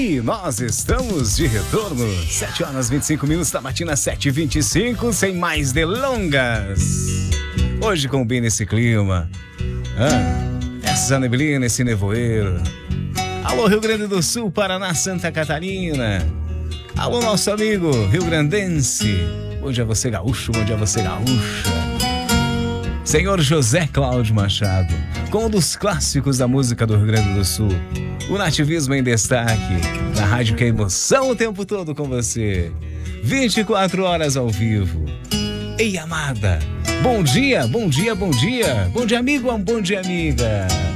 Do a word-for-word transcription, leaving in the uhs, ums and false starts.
E nós estamos de retorno, sete horas e vinte e cinco minutos da matina, sete e vinte e cinco, sem mais delongas. Hoje combina esse clima, ah, essa neblina, esse nevoeiro. Alô Rio Grande do Sul, Paraná, Santa Catarina. Alô nosso amigo rio-grandense. Bom dia você gaúcho, bom dia você gaúcha. Senhor José Cláudio Machado, com um dos clássicos da música do Rio Grande do Sul, o nativismo em destaque, na rádio que é emoção o tempo todo com você, vinte e quatro horas ao vivo. Ei, amada, bom dia, bom dia, bom dia, bom dia, amigo, bom dia, amiga.